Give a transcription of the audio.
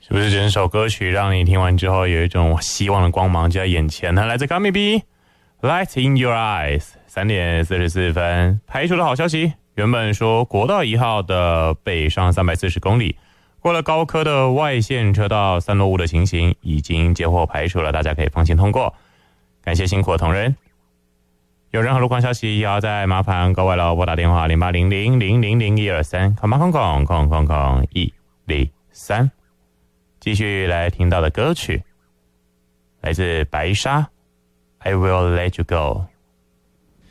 是不是整首歌曲让你听完之后有一种希望的光芒就在眼前呢？来自 Gummy B Light in Your Eyes 3点44分排除的好消息，原本说国道1号的北上340公里过了高科的外线车道散落雾的情形已经接获排除了，大家可以放心通过，感谢辛苦的同仁。有任何路况消息也要再麻烦各位了，拨打电话0800000123空空空空空空103。继续来听到的歌曲来自白沙 I Will Let You Go。